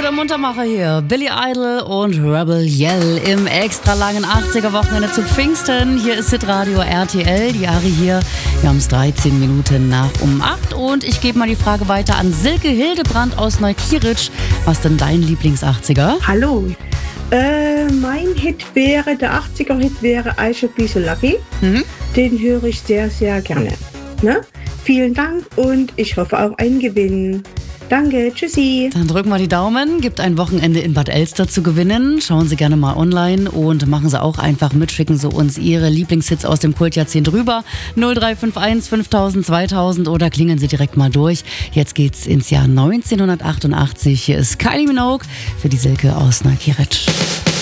der Muntermacher hier. Billy Idol und Rebel Yell im extra langen 80er-Wochenende zu Pfingsten. Hier ist Hitradio RTL, die Ari hier. Wir haben es 13 Minuten nach um 8 und ich gebe mal die Frage weiter an Silke Hildebrand aus Neukirch. Was denn dein Lieblings-80er? Hallo. Mein Hit wäre, der 80er-Hit wäre I Should Be So Lucky. Den höre ich sehr, sehr gerne. Ne? Vielen Dank und ich hoffe auf einen Gewinn. Danke, tschüssi. Dann drücken wir die Daumen, gibt ein Wochenende in Bad Elster zu gewinnen. Schauen Sie gerne mal online und machen Sie auch einfach mit, schicken Sie uns Ihre Lieblingshits aus dem Kultjahrzehnt rüber. 0351 5000 2000 oder klingeln Sie direkt mal durch. Jetzt geht's ins Jahr 1988. Hier ist Kylie Minogue für die Silke aus Neukirch.